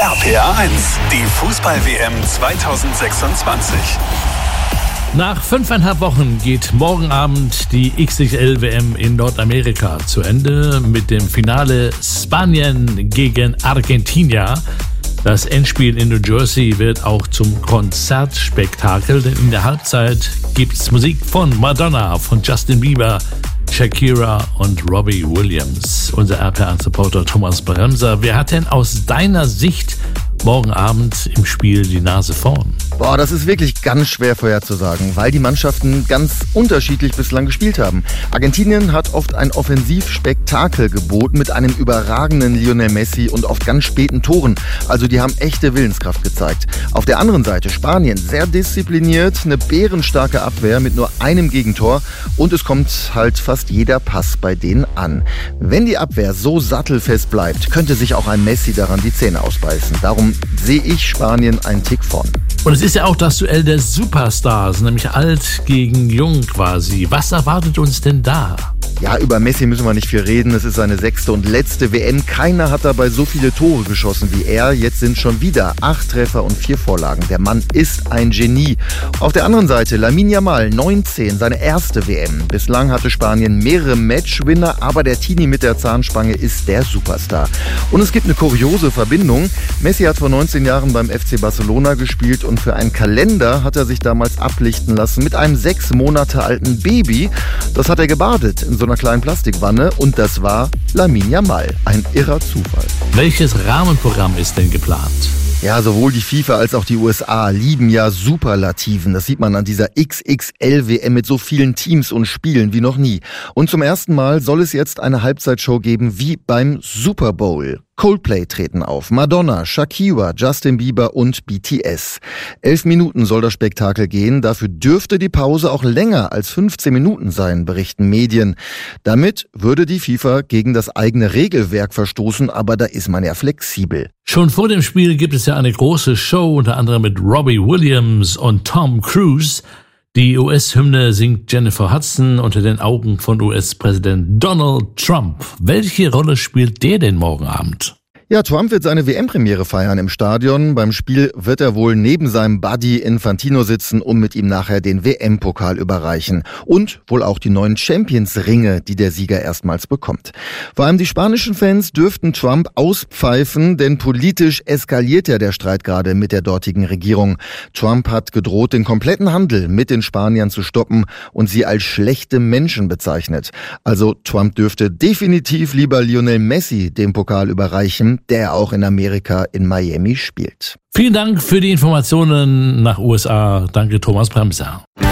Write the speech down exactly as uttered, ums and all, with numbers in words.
R P R eins, die Fußball-W M zweitausendsechsundzwanzig. Nach fünfeinhalb Wochen geht morgen Abend die X X L-W M in Nordamerika zu Ende mit dem Finale Spanien gegen Argentinien. Das Endspiel in New Jersey wird auch zum Konzertspektakel, denn in der Halbzeit gibt es Musik von Madonna, von Justin Bieber, Shakira und Robbie Williams. Unser R P R eins-Reporter Thomas Bremser, wer hat denn aus deiner Sicht morgen Abend im Spiel die Nase vorn? Boah, das ist wirklich ganz schwer vorherzusagen, weil die Mannschaften ganz unterschiedlich bislang gespielt haben. Argentinien hat oft ein Offensivspektakel geboten mit einem überragenden Lionel Messi und oft ganz späten Toren. Also die haben echte Willenskraft gezeigt. Auf der anderen Seite Spanien, sehr diszipliniert, eine bärenstarke Abwehr mit nur einem Gegentor und es kommt halt fast jeder Pass bei denen an. Wenn die Abwehr so sattelfest bleibt, könnte sich auch ein Messi daran die Zähne ausbeißen. Darum sehe ich Spanien einen Tick vorn. Und es ist ja auch das Duell der Superstars, nämlich alt gegen jung quasi. Was erwartet uns denn da? Ja, über Messi müssen wir nicht viel reden. Es ist seine sechste und letzte W M. Keiner hat dabei so viele Tore geschossen wie er. Jetzt sind schon wieder acht Treffer und vier Vorlagen. Der Mann ist ein Genie. Auf der anderen Seite Lamine Yamal, neunzehn, seine erste W M. Bislang hatte Spanien mehrere Matchwinner, aber der Teenie mit der Zahnspange ist der Superstar. Und es gibt eine kuriose Verbindung. Messi hat vor neunzehn Jahren beim F C Barcelona gespielt und für einen Kalender hat er sich damals ablichten lassen mit einem sechs Monate alten Baby. Das hat er gebadet in so einer kleinen Plastikwanne und das war Lamine Yamal. Ein irrer Zufall. Welches Rahmenprogramm ist denn geplant? Ja, sowohl die FIFA als auch die U S A lieben ja Superlativen. Das sieht man an dieser X X L-W M mit so vielen Teams und Spielen wie noch nie. Und zum ersten Mal soll es jetzt eine Halbzeitshow geben wie beim Super Bowl. Coldplay treten auf, Madonna, Shakira, Justin Bieber und B T S. Elf Minuten soll das Spektakel gehen, dafür dürfte die Pause auch länger als fünfzehn Minuten sein, berichten Medien. Damit würde die FIFA gegen das eigene Regelwerk verstoßen, aber da ist man ja flexibel. Schon vor dem Spiel gibt es ja eine große Show, unter anderem mit Robbie Williams und Tom Cruise. Die U S-Hymne singt Jennifer Hudson unter den Augen von U S-Präsident Donald Trump. Welche Rolle spielt der denn morgen Abend? Ja, Trump wird seine W M-Premiere feiern im Stadion. Beim Spiel wird er wohl neben seinem Buddy Infantino sitzen und mit ihm nachher den W M-Pokal überreichen. Und wohl auch die neuen Champions-Ringe, die der Sieger erstmals bekommt. Vor allem die spanischen Fans dürften Trump auspfeifen, denn politisch eskaliert ja der Streit gerade mit der dortigen Regierung. Trump hat gedroht, den kompletten Handel mit den Spaniern zu stoppen und sie als schlechte Menschen bezeichnet. Also Trump dürfte definitiv lieber Lionel Messi den Pokal überreichen, der auch in Amerika in Miami spielt. Vielen Dank für die Informationen nach U S A. Danke, Thomas Bremser.